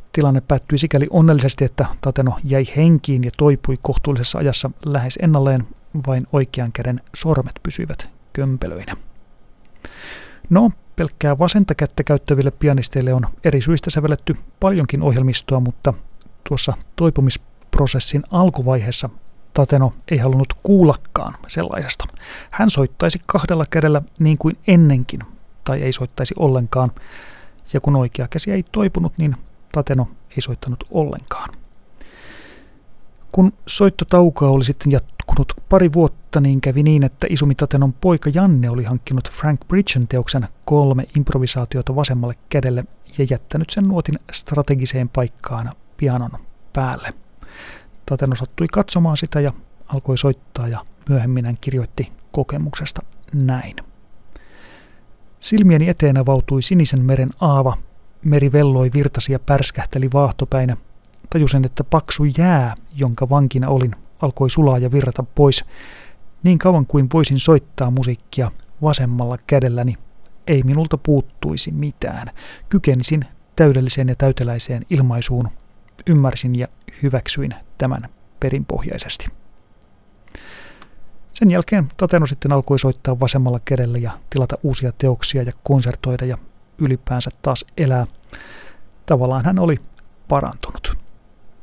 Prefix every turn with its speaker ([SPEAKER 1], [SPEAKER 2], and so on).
[SPEAKER 1] Tilanne päättyi sikäli onnellisesti, että Tateno jäi henkiin ja toipui kohtuullisessa ajassa lähes ennalleen, vain oikean käden sormet pysyivät kömpelöinä. No, pelkkää vasenta kättä käyttäville pianisteille on eri syistä sävelletty paljonkin ohjelmistoa, mutta tuossa toipumisprosessin alkuvaiheessa Tateno ei halunnut kuullakaan sellaisesta. Hän soittaisi kahdella kädellä niin kuin ennenkin, tai ei soittaisi ollenkaan, ja kun oikea käsi ei toipunut, niin Tateno ei soittanut ollenkaan. Kun soittotaukoa oli sitten jatkunut pari vuotta, niin kävi niin, että Isumi Tatenon poika Janne oli hankkinut Frank Bridgen teoksen 3 improvisaatiota vasemmalle kädelle ja jättänyt sen nuotin strategiseen paikkaan pianon päälle. Tateno sattui katsomaan sitä ja alkoi soittaa, ja myöhemmin hän kirjoitti kokemuksesta näin. Silmieni eteen avautui Sinisen meren aava. Meri velloi, virtasi ja pärskähteli vaahtopäinä. Tajusin, että paksu jää, jonka vankina olin, alkoi sulaa ja virrata pois. Niin kauan kuin voisin soittaa musiikkia vasemmalla kädelläni, ei minulta puuttuisi mitään. Kykenisin täydelliseen ja täyteläiseen ilmaisuun. Ymmärsin ja hyväksyin tämän perinpohjaisesti. Sen jälkeen Tateno sitten alkoi soittaa vasemmalla kädellä ja tilata uusia teoksia ja konsertoida ja ylipäänsä taas elää. Tavallaan hän oli parantunut.